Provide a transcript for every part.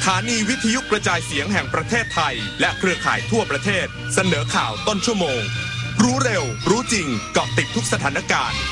ถานีวิทยุกระจายเสียงแห่งประเทศไทยและเครือข่ายทั่วประเทศเสนอข่าวต้นชั่วโมงรู้เร็วรู้จริงเกาะติดทุกสถานการณ์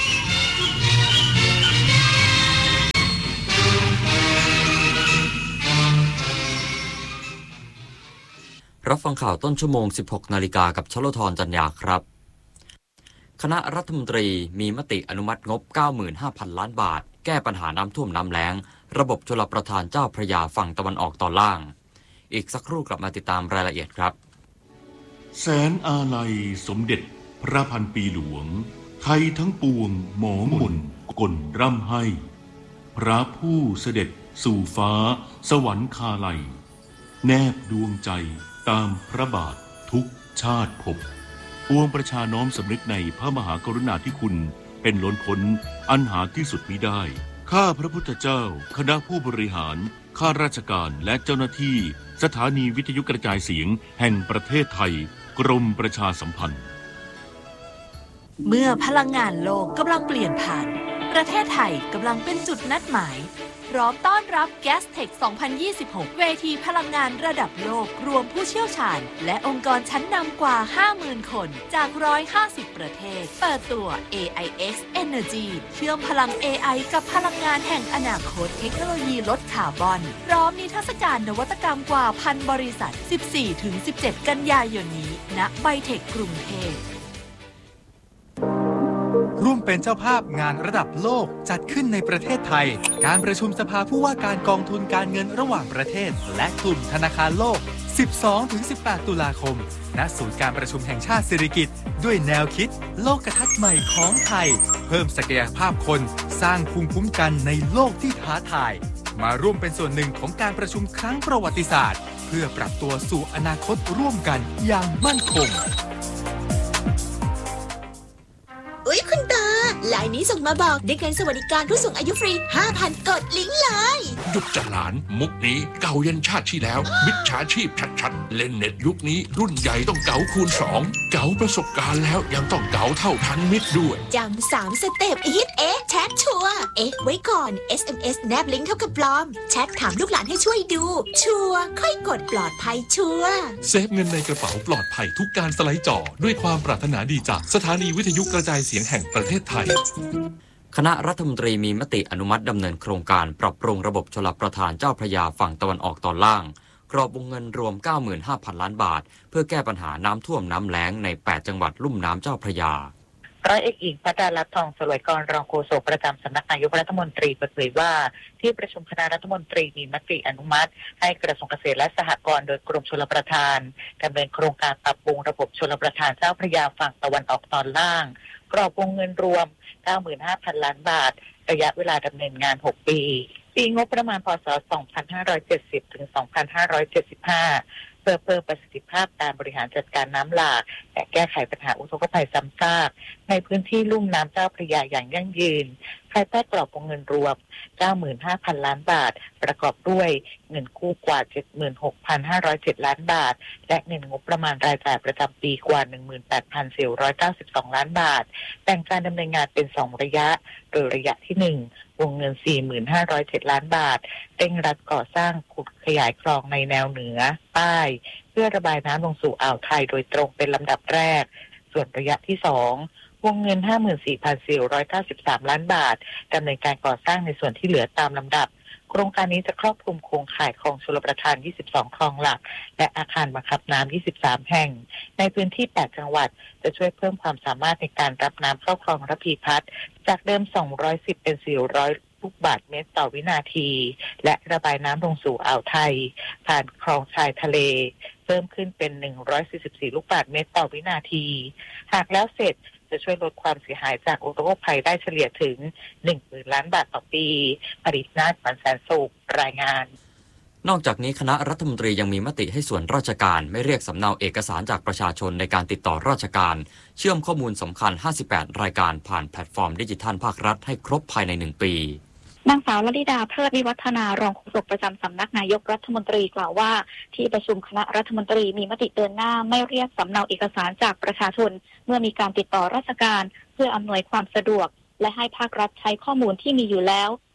รับฟังข่าวต้นชั่วโมง 16 นาฬิกากับชโลธรจันยาครับคณะรัฐมนตรีมีมติอนุมัติงบ 95,000 ล้านบาทแก้ปัญหาน้ำท่วมน้ำแล้งระบบชลประทานเจ้าพระยาฝั่งตะวันออกตอนล่างอีกสักครู่กลับมาติดตามรายละเอียดครับแสนอาลัยสมเด็จพระพันปีหลวงไทยทั้งปวงหมอมนกลร่ำให้พระผู้เสด็จสู่ฟ้าสวรรคาลัยแนบดวงใจตามพระบาททุกชาติภพปวงประชาน้อมสำนึกในพระมหากรุณาธิคุณเป็นล้นพ้นอันหาที่สุดมิได้ข้าพระพุทธเจ้าคณะผู้บริหารข้าราชการและเจ้าหน้าที่สถานีวิทยุกระจายเสียงแห่งประเทศไทยกรมประชาสัมพันธ์เมื่อพลังงานโลกกำลังเปลี่ยนผ่านประเทศไทยกำลังเป็นจุดนัดหมายพร้อมต้อนรับ Gastech 2026 เวทีพลังงานระดับโลกรวมผู้เชี่ยวชาญและองค์กรชั้นนำกว่า 50,000 คนจาก 150 ประเทศเปิดตัว AIX Energy เชื่อมพลัง AI กับพลังงานแห่งอนาคตเทคโนโลยีลดคาร์บอนพร้อมนิทรรศการนวัตกรรมกว่า 1,000 บริษัท 14-17 กันยายนนี้ณไบเทคกรุงเทพร่วมเป็นเจ้าภาพงานระดับโลกจัดขึ้นในประเทศไทยการประชุมสภาผู้ว่าการกองทุนการเงินระหว่างประเทศและกลุ่มธนาคารโลก 12-18 ตุลาคมณศูนย์การประชุมแห่งชาติสิริกิติ์ด้วยแนวคิดโลกทัศน์ใหม่ของไทยเพิ่มศักยภาพคนสร้างภูมิคุ้มกันในโลกที่ท้าทายมาร่วมเป็นส่วนหนึ่งของการประชุมครั้งประวัติศาสตร์เพื่อปรับตัวสู่อนาคตร่วมกันอย่างมั่นคงอุ๊ยคุณตาไลน์นี้ส่งมาบอกได้เงินสวัสดิการผู้สูงอายุฟรี 5,000 กดลิงก์เลยหยุดจะหลานมุกนี้เก่ายันชาติที่แล้วมิจฉาชีพชัดๆเล่นเน็ตยุคนี้รุ่นใหญ่ต้องเก๋าคูณ2เก๋าประสบการณ์แล้วยังต้องเก๋าเท่าทันมิตรด้วยจำ3สเต็ปฮิตแชทชัวร์ไว้ก่อน SMS แนบลิงก์เท่ากับปลอมแชทถามลูกหลานให้ช่วยดูชัวร์ค่อยกดปลอดภัยชัวร์เซฟเงินในกระเป๋าปลอดภัยทุกการสไลด์จอด้วยความปรารถนาดีจากสถานีวิทยุกระจายเสียงแห่งประเทศไทยคณะรัฐมนตรีมีมติอนุมัติดำเนินโครงการปรับปรุงระบบชลประทานเจ้าพระยาฝั่งตะวันออกตอนล่างกรอบวงเงินรวม 95,000 ล้านบาทเพื่อแก้ปัญหาน้ำท่วมน้ำแล้งใน8จังหวัดลุ่มน้ำเจ้าพระยาร้อยเอกหญิงภัตราลักษณ์ทองสลวยกรรองโฆษกประจำสำนักนายกรัฐมนตรีเปิดเผยว่าที่ประชุมคณะรัฐมนตรีมีมติอนุมัติให้กระทรวงเกษตรและสหกรณ์โดยกรมชลประทานดำเนินโครงการปรับปรุงระบบชลประทานเจ้าพระยาฝั่งตะวันออกตอนล่างกรอบวงเงินรวม 95,000 ล้านบาทระยะเวลาดำเนินงาน6ปีงบประมาณพ.ศ. 2570 ถึง 2575เพื่อเพิ่มประสิทธิภาพการบริหารจัดการน้ำหลากและแก้ไขปัญหาอุทกภัยซ้ำซากในพื้นที่ลุ่มน้ำเจ้าพระยาอย่างยั่งยืนภายใต้กรอบวงเงินรวม 95,000 ล้านบาทประกอบด้วยเงินกู้กว่า 76,507 ล้านบาทและเงินงบประมาณรายจ่ายประจำปีกว่า 18,492 ล้านบาทแบ่งการดำเนินงานเป็น2ระยะโดยระยะที่1วงเงิน 45,007 ล้านบาทเร่งรัดก่อสร้างขุดขยายคลองในแนวเหนือใต้เพื่อระบายน้ำลงสู่อ่าวไทยโดยตรงเป็นลำดับแรกส่วนระยะที่2วงเงิน 54,493 ล้านบาทดำเนินการก่อสร้างในส่วนที่เหลือตามลำดับโครงการนี้จะครอบคลุมโครงข่ายคลองชลประทาน22คลองหลักและอาคารบังคับน้ำ23แห่งในพื้นที่8จังหวัดจะช่วยเพิ่มความสามารถในการรับน้ำเข้าคลองระพีพัฒน์จากเดิม210เป็น400ลูกบาศก์เมตรต่อวินาทีและระบายน้ำลงสู่อ่าวไทยผ่านคลองชายทะเลเพิ่มขึ้นเป็น144ลูกบาศก์เมตรต่อวินาทีหากแล้วเสร็จจะช่วยลดความเสียหายจากอุทกภัยได้เฉลี่ยถึง 10,000 ล้านบาทต่อปีอดิษฐ์นาถ ขวัญแสนสุขรายงานนอกจากนี้คณะรัฐมนตรียังมีมติให้ส่วนราชการไม่เรียกสำเนาเอกสารจากประชาชนในการติดต่อราชการเชื่อมข้อมูลสำคัญ58รายการผ่านแพลตฟอร์มดิจิทัลภาครัฐให้ครบภายใน1ปีนางสาวลลิดาเพลิดวิวัฒนารองโฆษกประจำสำนักนายกรัฐมนตรีกล่าวว่าที่ประชุมคณะรัฐมนตรีมีมติเดินหน้าไม่เรียกสำเนาเอกสารจากประชาชนเมื่อมีการติดต่อราชการเพื่ออำนวยความสะดวกและให้ภาครัฐใช้ข้อมูลที่มีอยู่แล้ว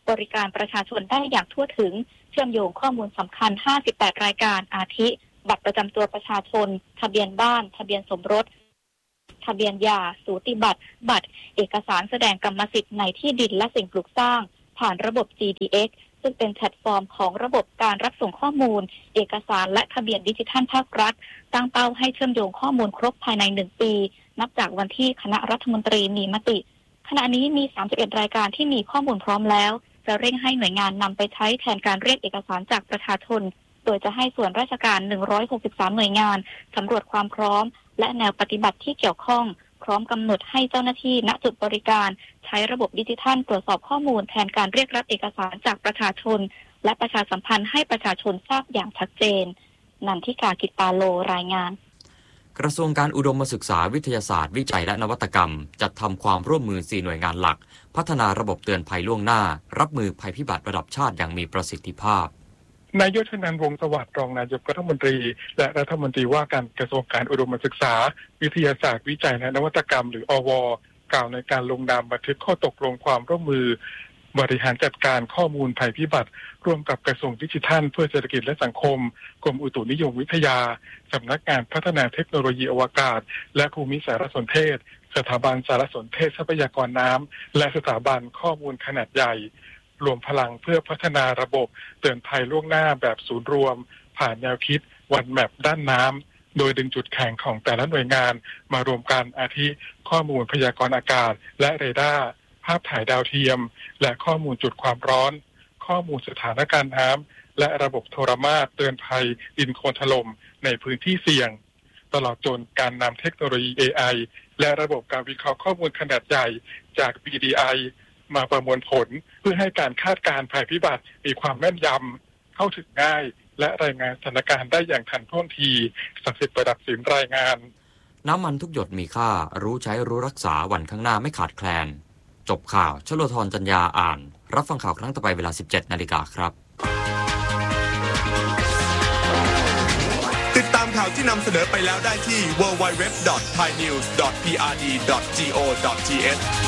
บริการประชาชนได้อย่างทั่วถึงเชื่อมโยงข้อมูลสำคัญ58รายการอาทิบัตรประจำตัวประชาชนทะเบียนบ้านทะเบียนสมรสทะเบียนหย่าสูติบัตรบัตรเอกสารแสดงกรรมสิทธิ์ในที่ดินและสิ่งปลูกสร้างผ่านระบบ GDX ซึ่งเป็นแพลตฟอร์มของระบบการรับส่งข้อมูลเอกสารและทะเบียนดิจิทัลภาครัฐตั้งเป้าให้เชื่อมโยงข้อมูลครบภายใน1ปีนับจากวันที่คณะรัฐมนตรีมีมติขณะนี้มี31รายการที่มีข้อมูลพร้อมแล้วจะเร่งให้หน่วยงานนำไปใช้แทนการเรียกเอกสารจากประชาชนโดยจะให้ส่วนราชการ163หน่วยงานสำรวจความพร้อมและแนวปฏิบัติที่เกี่ยวข้องพร้อมกำหนดให้เจ้าหน้าที่ณจุดบริการใช้ระบบดิจิทัลตรวจสอบข้อมูลแทนการเรียกรับเอกสารจากประชาชนและประชาสัมพันธ์ให้ประชาชนทราบอย่างชัดเจนนันทิกา กิตปาโลรายงานกระทรวงการอุดมศึกษาวิทยาศาสตร์วิจัยและนวัตกรรมจัดทำความร่วมมือ4หน่วยงานหลักพัฒนาระบบเตือนภัยล่วงหน้ารับมือภัยพิบัติระดับชาติอย่างมีประสิทธิภาพนายยศนันท์ วงศ์สวัสดิ์รองนายกรัฐมนตรีและรัฐมนตรีว่าการกระทรวงการอุดมศึกษาวิทยาศาสตร์วิจัยและนวัตกรรมหรืออว.กล่าวในการลงนามบันทึกข้อตกลงความร่วมมือบริหารจัดการข้อมูลภัยพิบัติร่วมกับกระทรวงดิจิทัลเพื่อเศรษฐกิจและสังคมกรมอุตุนิยมวิทยาสำนักงานพัฒนาเทคโนโลยีอวกาศและภูมิสารสนเทศสถาบันสารสนเทศทรัพยากรน้ำและสถาบันข้อมูลขนาดใหญ่รวมพลังเพื่อพัฒนาระบบเตือนภัยล่วงหน้าแบบศูนย์รวมผ่านแนวคิดวันแมปด้านน้ำโดยดึงจุดแข็งของแต่ละหน่วยงานมารวมกันอาทิข้อมูลพยากรณ์อากาศและเรดาร์ภาพถ่ายดาวเทียมและข้อมูลจุดความร้อนข้อมูลสถานการณ์น้ำและระบบโทรมาตรเตือนภัยดินโคลนถล่มในพื้นที่เสี่ยงตลอดจนการนำเทคโนโลยี AI และระบบการวิเคราะห์ข้อมูลขนาดใหญ่จาก BDI มาประมวลผลเพื่อให้การคาดการณ์ภัยพิบัติมีความแม่นยำเข้าถึงง่ายและรายงานสถานการณ์ได้อย่างทันท่วงทีศักดิ์สิทธิ์ประดับศิลป์รายงานน้ำมันทุกหยดมีค่ารู้ใช้รู้รักษาวันข้างหน้าไม่ขาดแคลนจบข่าวชโลธรจัญญาอ่านรับฟังข่าวครั้งต่อไปเวลา 17:00 น.ครับติดตามข่าวที่นำเสนอไปแล้วได้ที่ www.thainews.prd.go.th